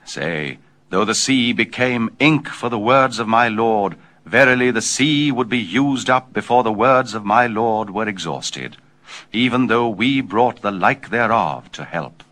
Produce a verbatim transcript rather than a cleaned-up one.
Say, though the sea became ink for the words of my Lord, verily the sea would be used up before the words of my Lord were exhausted, even though we brought the like thereof to help.